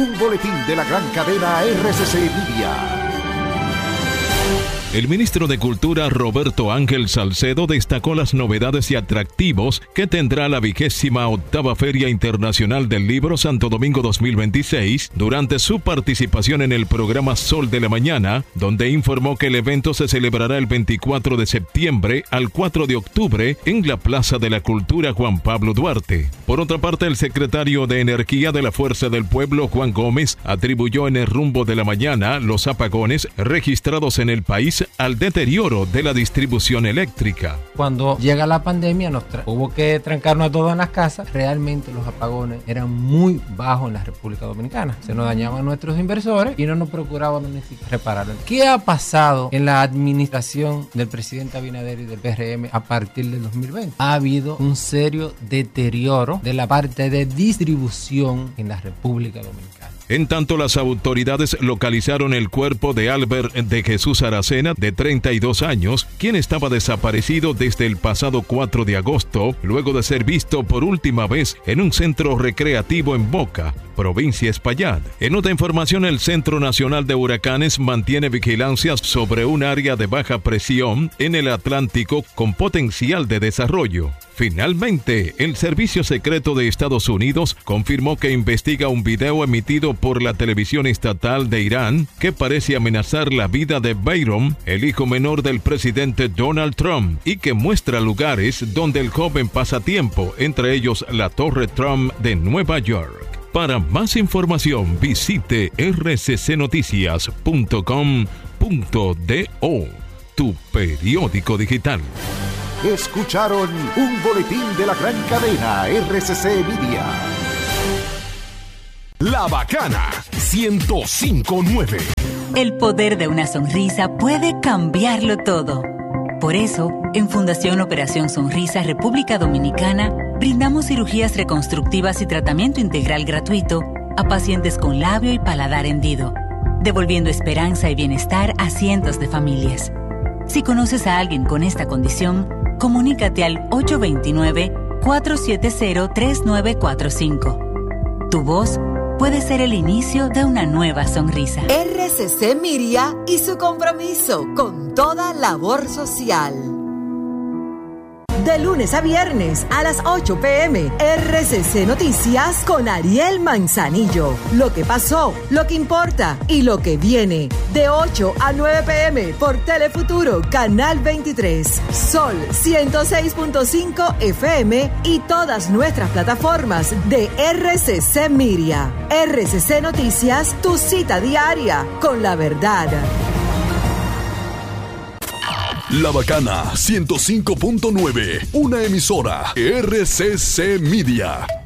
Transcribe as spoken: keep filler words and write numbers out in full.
Un boletín de la gran cadena R C C Media. El ministro de Cultura, Roberto Ángel Salcedo, destacó las novedades y atractivos que tendrá la vigésima octava Feria Internacional del Libro Santo Domingo dos mil veintiséis durante su participación en el programa Sol de la Mañana, donde informó que el evento se celebrará el veinticuatro de septiembre al cuatro de octubre en la Plaza de la Cultura Juan Pablo Duarte. Por otra parte, el secretario de Energía de la Fuerza del Pueblo, Juan Gómez, atribuyó en el rumbo de la mañana los apagones registrados en el país al deterioro de la distribución eléctrica. Cuando llega la pandemia nos tra- hubo que trancarnos a todas las casas. Realmente los apagones eran muy bajos en la República Dominicana. Se nos dañaban nuestros inversores y no nos procuraban ni siquiera repararlos. ¿Qué ha pasado en la administración del presidente Abinader y del P R M a partir del dos mil veinte? Ha habido un serio deterioro de la parte de distribución en la República Dominicana. En tanto, las autoridades localizaron el cuerpo de Albert de Jesús Aracena, de treinta y dos años, quien estaba desaparecido desde el pasado cuatro de agosto, luego de ser visto por última vez en un centro recreativo en Boca, provincia Espaillat. En otra información, el Centro Nacional de Huracanes mantiene vigilancia sobre un área de baja presión en el Atlántico con potencial de desarrollo. Finalmente, el Servicio Secreto de Estados Unidos confirmó que investiga un video emitido por la televisión estatal de Irán que parece amenazar la vida de Bayron, el hijo menor del presidente Donald Trump, y que muestra lugares donde el joven pasa tiempo, entre ellos la Torre Trump de Nueva York. Para más información, visite r c c noticias punto com punto do, tu periódico digital. Escucharon un boletín de la gran cadena R C C Media. La Bacana ciento cinco punto nueve. El poder de una sonrisa puede cambiarlo todo. Por eso, en Fundación Operación Sonrisa República Dominicana, brindamos cirugías reconstructivas y tratamiento integral gratuito a pacientes con labio y paladar hendido, devolviendo esperanza y bienestar a cientos de familias. Si conoces a alguien con esta condición, comunícate al ocho dos nueve, cuatro siete cero, tres nueve cuatro cinco. Tu voz puede ser el inicio de una nueva sonrisa. R C C Miria y su compromiso con toda labor social. De lunes a viernes a las ocho pe eme, R C C Noticias con Ariel Manzanillo. Lo que pasó, lo que importa y lo que viene. De ocho a nueve pe eme por Telefuturo, Canal veintitrés, Sol ciento seis punto cinco efe eme y todas nuestras plataformas de R C C Miria. R C C Noticias, tu cita diaria con la verdad. La Bacana ciento cinco punto nueve, una emisora R C C Media.